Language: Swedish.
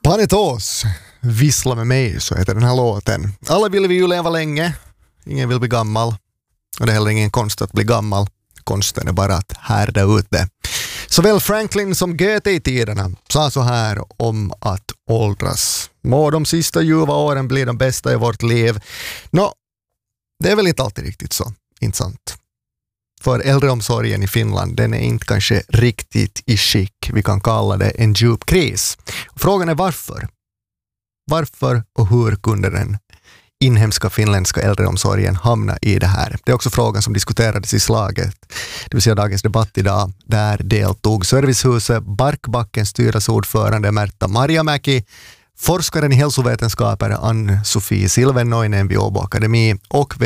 Panetos, Vissla med mig, så heter den här låten. Alla vill vi ju leva länge, ingen vill bli gammal. Och det är heller ingen konst att bli gammal. Konsten är bara att härda ut det. Såväl Franklin som Goethe i tiderna sa så här om att åldras. Må de sista ljuva åren bli de bästa i vårt liv. Det är väl inte alltid riktigt så, inte sant? För äldreomsorgen i Finland, den är inte kanske riktigt i skick. Vi kan kalla det en djup kris. Frågan är varför? Varför och hur kunde den inhemska finländska äldreomsorgen hamna i det här? Det är också frågan som diskuterades i slaget, det vill säga dagens debatt idag. Där deltog Servicehuset Barkbackens styrelseordförande Märta Marjamäki, forskaren i hälsovetenskaper Ann-Sofie Silvennoinen vid Åbo Akademi och